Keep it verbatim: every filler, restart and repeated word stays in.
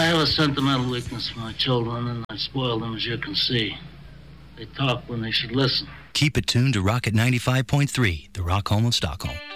have a sentimental weakness for my children, and I spoil them, as you can see. They talk when they should listen. Keep it tuned to Rocket ninety-five point three, the Rock Home of Stockholm.